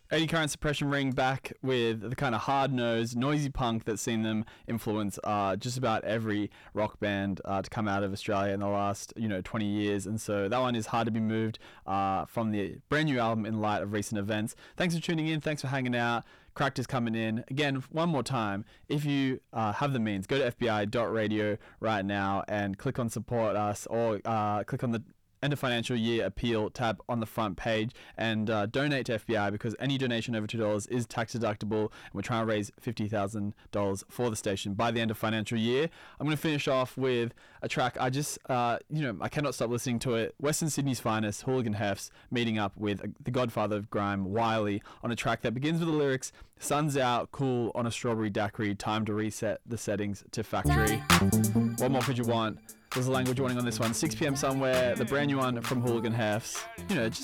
Eddie Current Suppression Ring back with the kind of hard-nosed, noisy punk that's seen them influence just about every rock band to come out of Australia in the last 20 years, and so that one is Hard to Be Moved from the brand new album in light of recent events. Thanks for tuning in. Thanks for hanging out. Cracked is coming in. Again, one more time, if you have the means, go to fbi.radio right now and click on support us, or click on the end of financial year appeal tab on the front page and donate to FBI, because any donation over $2 is tax deductible, and we're trying to raise $50,000 for the station by the end of financial year. I'm going to finish off with a track I just I cannot stop listening to it. Western Sydney's finest, Hooligan Hefts, meeting up with the godfather of grime, Wiley, on a track that begins with the lyrics, "Sun's out, cool on a strawberry daiquiri, time to reset the settings to factory." What more could you want? There's a language warning on this one. 6 p.m. somewhere, the brand new one from Hooligan Hefts. Just